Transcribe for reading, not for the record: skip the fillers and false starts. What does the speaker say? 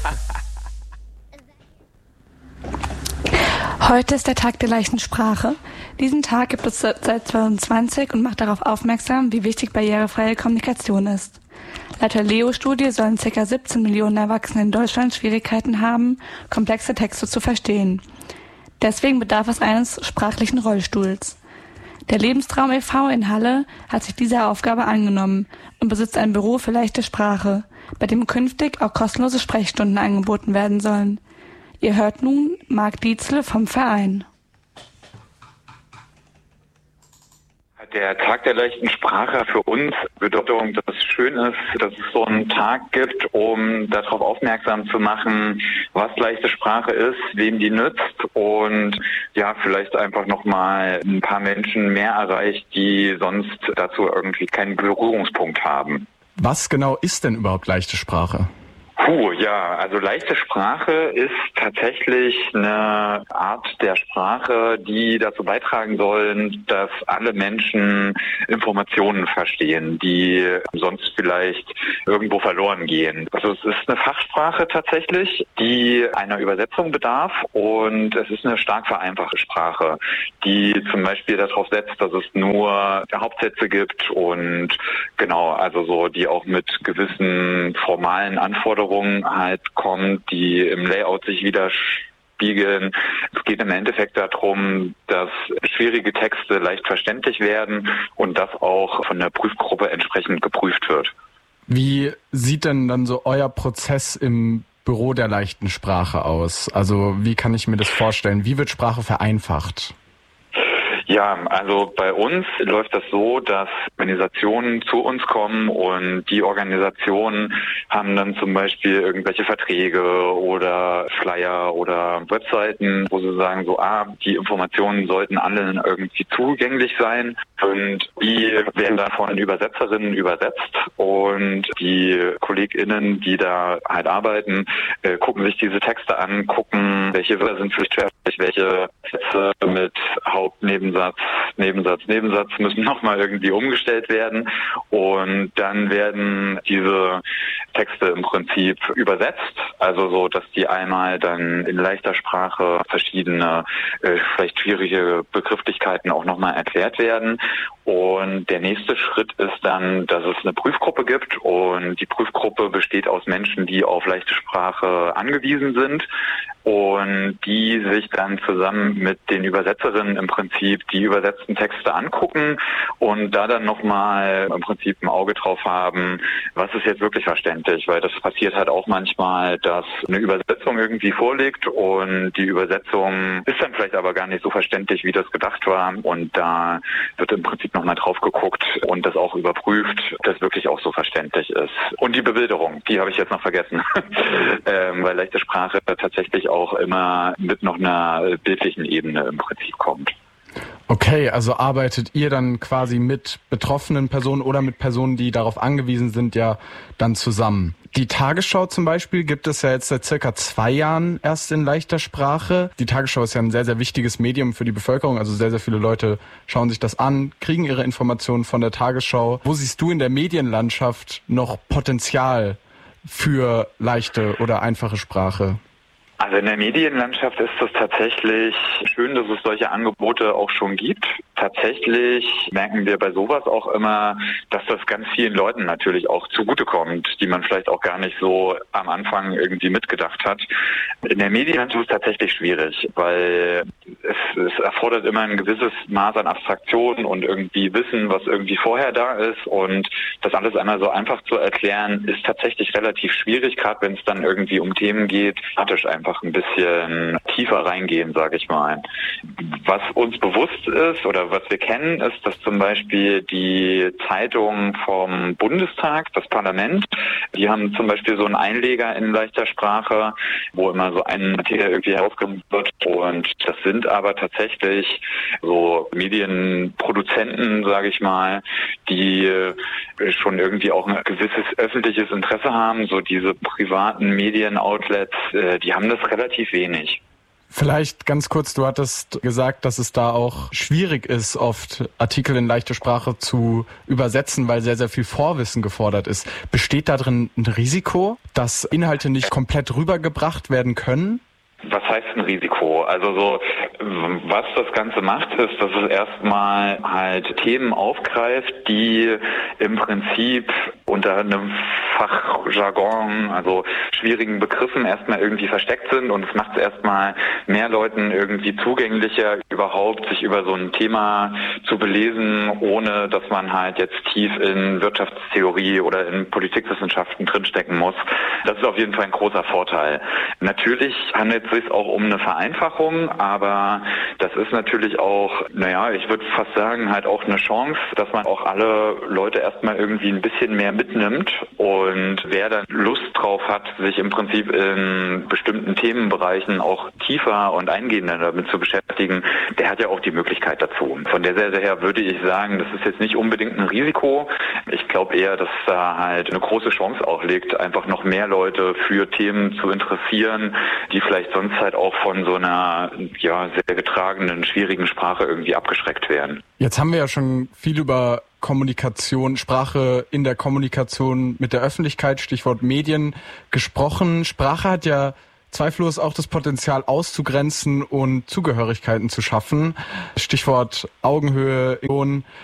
Heute ist der Tag der leichten Sprache. Diesen Tag gibt es seit 2020 und macht darauf aufmerksam, wie wichtig barrierefreie Kommunikation ist. Laut der Leo-Studie sollen ca. 17 Millionen Erwachsene in Deutschland Schwierigkeiten haben, komplexe Texte zu verstehen. Deswegen bedarf es eines sprachlichen Rollstuhls. Der Lebenstraum e.V. in Halle hat sich dieser Aufgabe angenommen und besitzt ein Büro für leichte Sprache, bei dem künftig auch kostenlose Sprechstunden angeboten werden sollen. Ihr hört nun Marc Dietzle vom Verein. Der Tag der leichten Sprache für uns bedeutet, dass es schön ist, dass es so einen Tag gibt, um darauf aufmerksam zu machen, was leichte Sprache ist, wem die nützt und ja, vielleicht einfach nochmal ein paar Menschen mehr erreicht, die sonst dazu irgendwie keinen Berührungspunkt haben. Was genau ist denn überhaupt leichte Sprache? Ja, also leichte Sprache ist tatsächlich eine Art der Sprache, die dazu beitragen sollen, dass alle Menschen Informationen verstehen, die sonst vielleicht irgendwo verloren gehen. Also es ist eine Fachsprache tatsächlich, die einer Übersetzung bedarf und es ist eine stark vereinfachte Sprache, die zum Beispiel darauf setzt, dass es nur Hauptsätze gibt und genau, also so, die auch mit gewissen formalen Anforderungen halt kommt, die im Layout sich widerspiegeln. Es geht im Endeffekt darum, dass schwierige Texte leicht verständlich werden und das auch von der Prüfgruppe entsprechend geprüft wird. Wie sieht denn dann so euer Prozess im Büro der leichten Sprache aus? Also wie kann ich mir das vorstellen? Wie wird Sprache vereinfacht? Ja, also bei uns läuft das so, dass Organisationen zu uns kommen und die Organisationen haben dann zum Beispiel irgendwelche Verträge oder Flyer oder Webseiten, wo sie sagen so, die Informationen sollten allen irgendwie zugänglich sein und die werden dann von Übersetzerinnen übersetzt und die KollegInnen, die da halt arbeiten, gucken sich diese Texte an, gucken, welche Wörter sind vielleicht schwerfällig, welche Sätze mit Nebensatz müssen nochmal irgendwie umgestellt werden und dann werden diese Texte im Prinzip übersetzt, also so, dass die einmal dann in leichter Sprache verschiedene, vielleicht schwierige Begrifflichkeiten auch nochmal erklärt werden. Und der nächste Schritt ist dann, dass es eine Prüfgruppe gibt und die Prüfgruppe besteht aus Menschen, die auf leichte Sprache angewiesen sind und die sich dann zusammen mit den Übersetzerinnen im Prinzip die übersetzten Texte angucken und da dann nochmal im Prinzip ein Auge drauf haben, was ist jetzt wirklich verständlich, weil das passiert halt auch manchmal, dass eine Übersetzung irgendwie vorliegt und die Übersetzung ist dann vielleicht aber gar nicht so verständlich, wie das gedacht war und da wird im Prinzip nochmal drauf geguckt und das auch überprüft, ob das wirklich auch so verständlich ist. Und die Bebilderung, die habe ich jetzt noch vergessen, weil leichte Sprache tatsächlich auch immer mit noch einer bildlichen Ebene im Prinzip kommt. Okay, also arbeitet ihr dann quasi mit betroffenen Personen oder mit Personen, die darauf angewiesen sind, ja dann zusammen? Die Tagesschau zum Beispiel gibt es ja jetzt seit circa 2 Jahren erst in leichter Sprache. Die Tagesschau ist ja ein sehr, sehr wichtiges Medium für die Bevölkerung. Also sehr, sehr viele Leute schauen sich das an, kriegen ihre Informationen von der Tagesschau. Wo siehst du in der Medienlandschaft noch Potenzial für leichte oder einfache Sprache? Also in der Medienlandschaft ist es tatsächlich schön, dass es solche Angebote auch schon gibt. Tatsächlich merken wir bei sowas auch immer, dass das ganz vielen Leuten natürlich auch zugutekommt, die man vielleicht auch gar nicht so am Anfang irgendwie mitgedacht hat. In der Medienlandschaft ist es tatsächlich schwierig, weil es erfordert immer ein gewisses Maß an Abstraktion und irgendwie Wissen, was irgendwie vorher da ist und das alles einmal so einfach zu erklären, ist tatsächlich relativ schwierig, gerade wenn es dann irgendwie um Themen geht, thematisch einfach ein bisschen tiefer reingehen, sage ich mal. Was uns bewusst ist oder was wir kennen, ist, dass zum Beispiel die Zeitungen vom Bundestag, das Parlament, die haben zum Beispiel so einen Einleger in leichter Sprache, wo immer so ein Artikel irgendwie herausgenommen wird und das sind aber tatsächlich so Medienproduzenten, sage ich mal, die schon irgendwie auch ein gewisses öffentliches Interesse haben, so diese privaten Medienoutlets, die haben das relativ wenig. Vielleicht ganz kurz, du hattest gesagt, dass es da auch schwierig ist, oft Artikel in leichte Sprache zu übersetzen, weil sehr, sehr viel Vorwissen gefordert ist. Besteht da drin ein Risiko, dass Inhalte nicht komplett rübergebracht werden können? Was heißt ein Risiko? Also so, was das Ganze macht, ist, dass es erstmal halt Themen aufgreift, die im Prinzip unter einem Fachjargon, also schwierigen Begriffen erstmal irgendwie versteckt sind, und es macht es erstmal mehr Leuten irgendwie zugänglicher, überhaupt sich über so ein Thema zu belesen, ohne dass man halt jetzt tief in Wirtschaftstheorie oder in Politikwissenschaften drinstecken muss. Das ist auf jeden Fall ein großer Vorteil. Natürlich handelt es sich auch um eine Vereinfachung, aber das ist natürlich auch, ich würde fast sagen, halt auch eine Chance, dass man auch alle Leute erstmal irgendwie ein bisschen mehr mitnimmt, und wer dann Lust drauf hat, sich im Prinzip in bestimmten Themenbereichen auch tiefer und eingehender damit zu beschäftigen, der hat ja auch die Möglichkeit dazu. Von der Seite her würde ich sagen, das ist jetzt nicht unbedingt ein Risiko. Ich glaube eher, dass da halt eine große Chance auch liegt, einfach noch mehr Leute für Themen zu interessieren, die vielleicht sonst halt auch von so einer sehr getragenen, schwierigen Sprache irgendwie abgeschreckt werden. Jetzt haben wir ja schon viel über Kommunikation, Sprache in der Kommunikation mit der Öffentlichkeit, Stichwort Medien, gesprochen. Sprache hat ja zweifellos auch das Potenzial auszugrenzen und Zugehörigkeiten zu schaffen. Stichwort Augenhöhe.